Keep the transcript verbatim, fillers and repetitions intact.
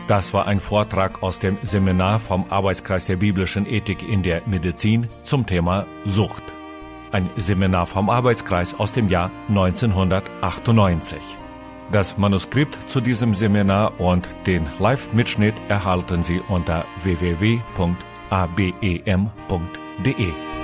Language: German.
Das war ein Vortrag aus dem Seminar vom Arbeitskreis der biblischen Ethik in der Medizin zum Thema Sucht. Ein Seminar vom Arbeitskreis aus dem Jahr neunzehnhundertachtundneunzig. Das Manuskript zu diesem Seminar und den Live-Mitschnitt erhalten Sie unter w w w punkt a b e m punkt d e.